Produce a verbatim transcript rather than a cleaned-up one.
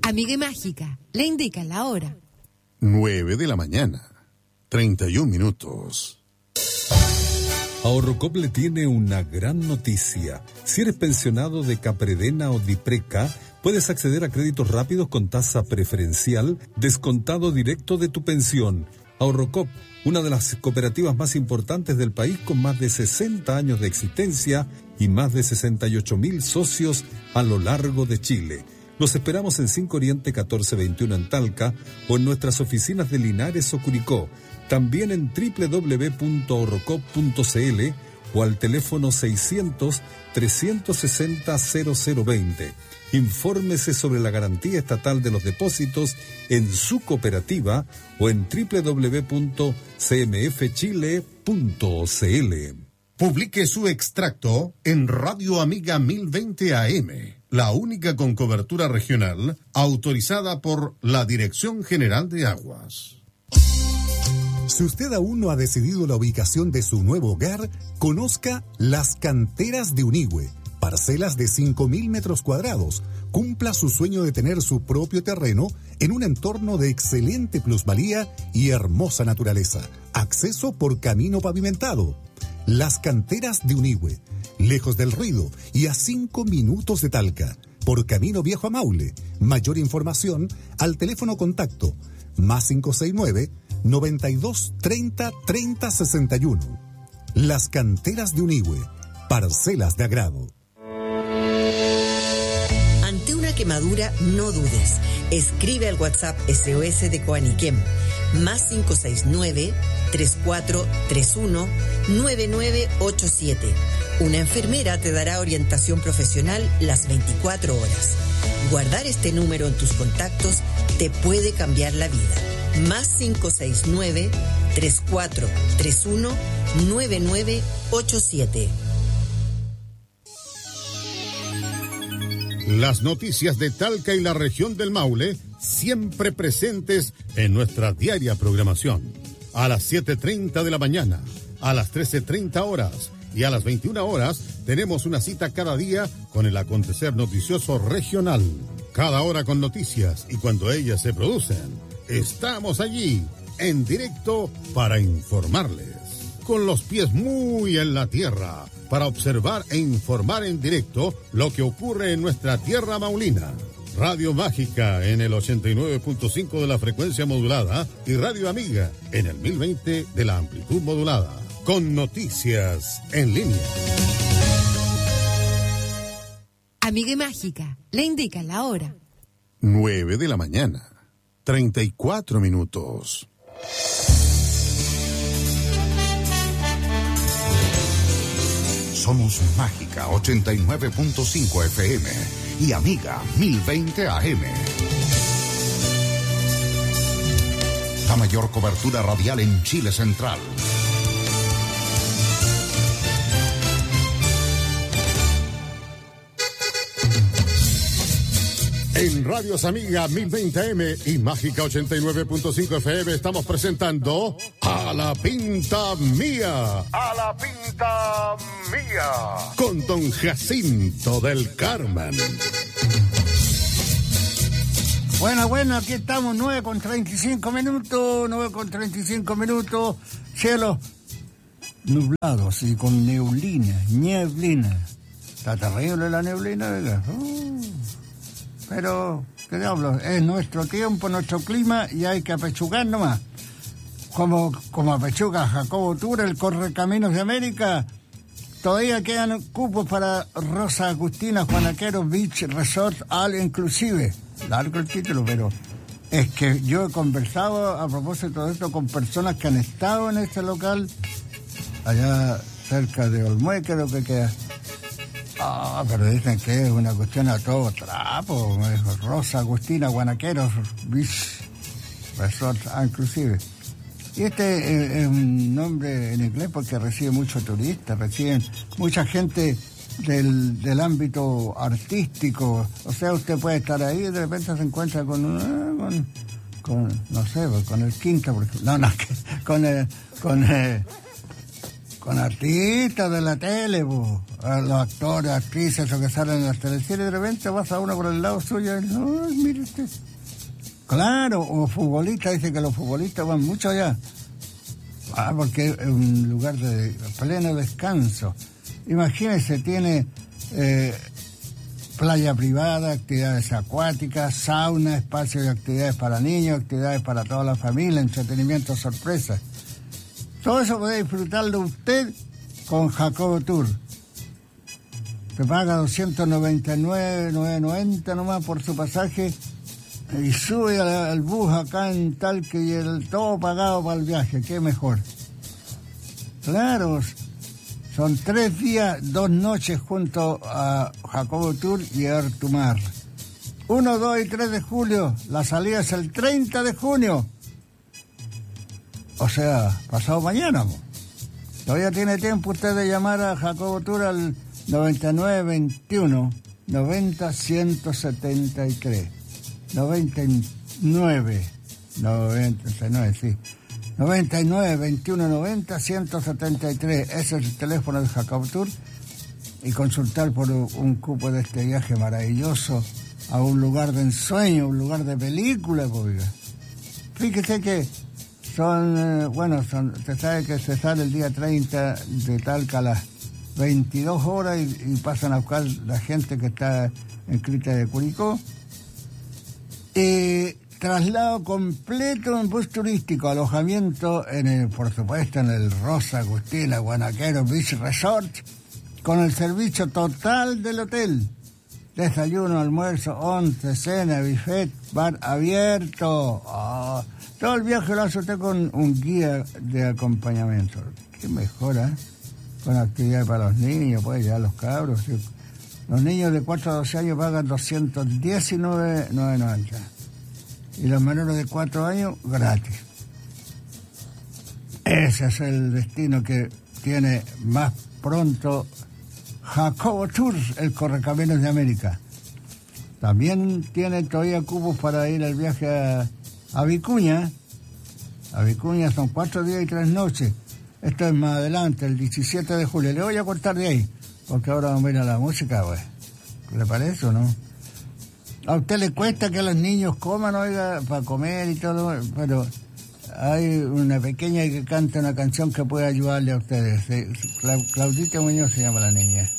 Amiga y Mágica, le indica la hora. nueve de la mañana, treinta y un minutos. Ahorrocop le tiene una gran noticia. Si eres pensionado de Capredena o Dipreca, puedes acceder a créditos rápidos con tasa preferencial, descontado directo de tu pensión. Ahorrocop, una de las cooperativas más importantes del país con más de sesenta años de existencia y más de sesenta y ocho mil socios a lo largo de Chile. Los esperamos en cinco Oriente catorce veintiuno en Talca o en nuestras oficinas de Linares o Curicó. También en doble u doble u doble u punto ahorrocop punto c l o al teléfono seiscientos, trescientos sesenta, cero cero veinte. Infórmese sobre la garantía estatal de los depósitos en su cooperativa o en doble u doble u doble u punto c m f chile punto c l. Publique su extracto en Radio Amiga mil veinte A M, la única con cobertura regional autorizada por la Dirección General de Aguas. Si usted aún no ha decidido la ubicación de su nuevo hogar, conozca Las Canteras de Unigüe, parcelas de cinco mil metros cuadrados. Cumpla su sueño de tener su propio terreno en un entorno de excelente plusvalía y hermosa naturaleza. Acceso por camino pavimentado. Las Canteras de Unigüe, lejos del ruido y a cinco minutos de Talca, por camino viejo a Maule. Mayor información al teléfono contacto más cinco seis nueve, noventa y dos, treinta, treinta, sesenta y uno. Las Canteras de Unigüe, parcelas de agrado. Ante una quemadura, no dudes. Escribe al WhatsApp S O S de Coaniquem, más cinco seis nueve, tres cuatro tres uno, nueve nueve ocho siete. Una enfermera te dará orientación profesional las veinticuatro horas. Guardar este número en tus contactos te puede cambiar la vida. Más cinco seis nueve, tres cuatro tres uno, nueve nueve ocho siete. Las noticias de Talca y la región del Maule siempre presentes en nuestra diaria programación. A las siete treinta de la mañana, a las trece treinta horas y a las veintiuna horas tenemos una cita cada día con el acontecer noticioso regional. Cada hora con noticias y cuando ellas se producen, estamos allí, en directo, para informarles. Con los pies muy en la tierra, para observar e informar en directo lo que ocurre en nuestra tierra maulina. Radio Mágica en el ochenta y nueve punto cinco de la frecuencia modulada y Radio Amiga en el mil veinte de la amplitud modulada. Con noticias en línea. Amiga y Mágica, le indica la hora. nueve de la mañana, treinta y cuatro minutos. Somos Mágica ochenta y nueve punto cinco F M y Amiga mil veinte A M. La mayor cobertura radial en Chile Central. En Radios Amiga mil veinte A M y Mágica ochenta y nueve punto cinco F M estamos presentando A la Pinta Mía. A la Pinta Mía. Con don Jacinto del Carmen. Bueno, bueno, aquí estamos, nueve con treinta y cinco minutos, nueve con treinta y cinco minutos, cielos nublados y con neblina, nieblina. Está terrible la neblina, ¿verdad? Uh. Pero, ¿qué diablos? Es nuestro tiempo, nuestro clima y hay que apechugar nomás. Como, como apechuga Jacobo Tour, el Correcaminos de América, todavía quedan cupos para Rosa Agustina, Juanaquero Beach Resort All Inclusive. Largo el título, pero es que yo he conversado a propósito de esto con personas que han estado en este local, allá cerca de Olmué, creo que queda. Ah, pero dicen que es una cuestión a todo trapo. Rosa Agustina, Guanaqueros, Beach Resort, inclusive. Y este es un nombre en inglés porque recibe muchos turistas, reciben mucha gente del, del ámbito artístico. O sea, usted puede estar ahí y de repente se encuentra con, con, con no sé, con el Quinta, por ejemplo. No, no, con el, con el, con artistas de la tele, po, a los actores, actrices, o que salen en las teleseries, de repente pasa uno por el lado suyo y dice, ¡ay, mire usted! Claro, o futbolistas, dice que los futbolistas van mucho allá. Ah, porque es un lugar de pleno descanso. Imagínense, tiene eh, playa privada, actividades acuáticas, sauna, espacio de actividades para niños, actividades para toda la familia, entretenimiento sorpresa. Todo eso puede disfrutarlo usted con Jacobo Tour. Te paga doscientos noventa y nueve, novecientos noventa nomás por su pasaje y sube al, al bus acá en Talca y el todo pagado para el viaje. ¿Qué mejor? Claro, son tres días, dos noches junto a Jacobo Tour y Artumar. uno, dos y tres de julio. La salida es el treinta de junio. O sea, pasado mañana. ¿No? Todavía tiene tiempo usted de llamar a Jacobo Tour al noventa y nueve veintiuno noventa ciento setenta y tres. noventa y nueve, noventa y nueve, sí. noventa y nueve veintiuno noventa ciento setenta y tres. Ese es el teléfono de Jacobo Tour. Y consultar por un cupo de este viaje maravilloso a un lugar de ensueño, un lugar de película, oiga. Fíjese que son, eh, bueno, son, usted sabe que se sale el día treinta de Talca a las veintidós horas y, y pasan a buscar la gente que está inscrita de Curicó. Eh, traslado completo en bus turístico, alojamiento, en el, por supuesto, en el Rosa Agustina Guanaquero Beach Resort, con el servicio total del hotel. Desayuno, almuerzo, once, cena, buffet, bar abierto. Oh, todo el viaje lo hace usted con un guía de acompañamiento. Qué mejora, ¿eh? Con actividad para los niños, pues ya los cabros. ¿Sí? Los niños de cuatro a doce años pagan doscientos diecinueve noventa. Y los menores de cuatro años, gratis. Ese es el destino que tiene más pronto Jacobo Tour, el Correcaminos de América. También tiene todavía cupos para ir al viaje a, a Vicuña. A Vicuña son cuatro días y tres noches. Esto es más adelante, el diecisiete de julio. Le voy a cortar de ahí, porque ahora vamos a ir a la música, güey. ¿Le parece o no? A usted le cuesta que los niños coman, oiga, para comer y todo, pero hay una pequeña que canta una canción que puede ayudarle a ustedes. Claudita Muñoz se llama la niña.